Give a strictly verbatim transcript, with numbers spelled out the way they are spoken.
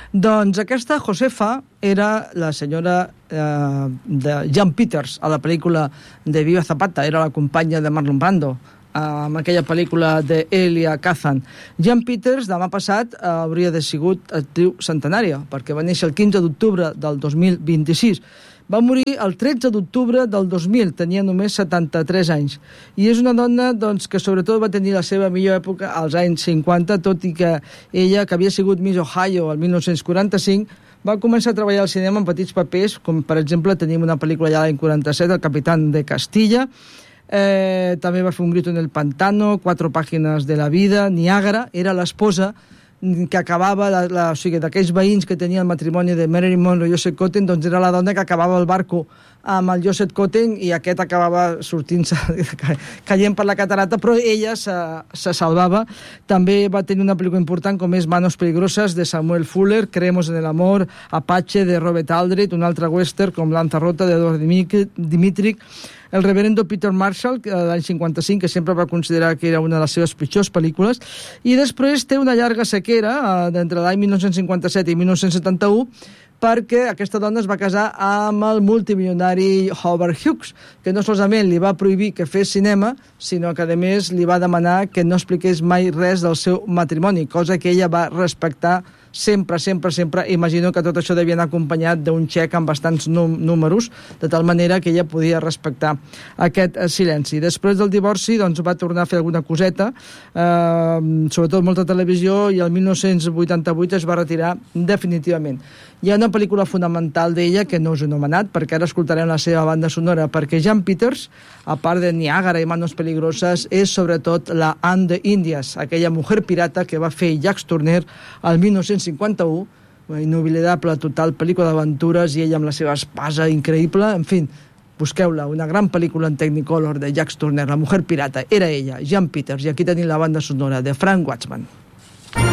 Doncs aquesta Josefa era la senyora eh, de Jan Peters a la pel·lícula de Viva Zapata, era la companya de Marlon Brando, amb aquella pel·lícula d'Elia Kazan. Jan Peters, demà passat, hauria de sigut actriu centenària, perquè va néixer el quinze d'octubre del dos mil vint-i-sis. Va morir el tretze d'octubre del dos mil, tenia només setanta-tres anys. I és una dona doncs, que sobretot va tenir la seva millor època als anys cinquanta, tot i que ella, que havia sigut Miss Ohio el dinou quaranta-cinc, va començar a treballar al cinema en petits papers, com per exemple tenim una pel·lícula ja l'any quaranta-set, El capitán de Castilla. Eh, també va fer Un grito en el pantano, Cuatro páginas de la vida, Niágara, era l'esposa que acabava, la, la, o sigui, d'aquells veïns que tenia el matrimoni de Marilyn Monroe i Joseph Cotten, doncs era la dona que acabava el barco amb el Joseph Cotten i aquest acabava sortint-se, caient per la catarata, però ella se, se salvava. També va tenir una pel·lícula important com és Manos peligrosas, de Samuel Fuller, Creemos en el amor, Apache, de Robert Aldrich, un altre western com Lanzarote, de Eduard Dimitric, el reverendo Peter Marshall, l'any cinquanta-cinc, que sempre va considerar que era una de les seves pitjors pel·lícules, i després té una llarga sequera eh, d'entre l'any dinou cinquanta-set i dinou setanta-u, perquè aquesta dona es va casar amb el multimilionari Howard Hughes, que no solament li va prohibir que fes cinema, sinó que a més li va demanar que no expliqués mai res del seu matrimoni, cosa que ella va respectar sempre, sempre, sempre. Imagino que tot això devia anar acompanyat d'un xec amb bastants números, de tal manera que ella podia respectar aquest silenci. Després del divorci doncs, va tornar a fer alguna coseta, eh, sobretot molta televisió, i el dinou vuitanta-vuit es va retirar definitivament. Hi ha una pel·lícula fonamental d'ella que no us he anomenat, perquè ara escoltarem la seva banda sonora, perquè Jan Peters, a part de Niágara i Manos peligrosas, és sobretot la Anne de Indias, aquella mujer pirata que va fer Jacques Tourneur al dinou cinquanta-u, una inoblidable total pel·lícula d'aventures, i ella amb la seva espasa increïble, en fi, busqueu-la, una gran pel·lícula en Technicolor de Jacques Tourneur, la mujer pirata, era ella, Jan Peters, i aquí tenim la banda sonora de Frank Watchman.